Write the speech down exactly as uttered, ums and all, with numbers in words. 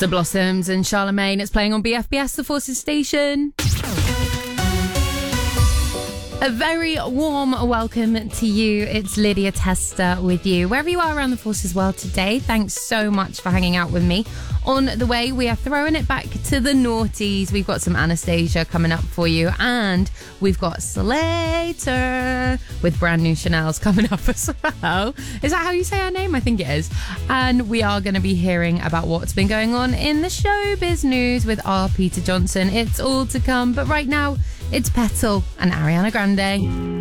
The Blossoms and Charlemagne. It's playing on B F B S, the Forces station. A very warm welcome to you. It's Lydia Tester with you. Wherever you are around the Forces world today, thanks so much for hanging out with me. On the way, we are throwing it back to the noughties. We've got some Anastasia coming up for you, and we've got Slater with brand new Chanel's coming up as well. Is that how you say her name? I think it is. And we are going to be hearing about what's been going on in the showbiz news with our Peter Johnson. It's all to come, but right now, it's Petal and Ariana Grande.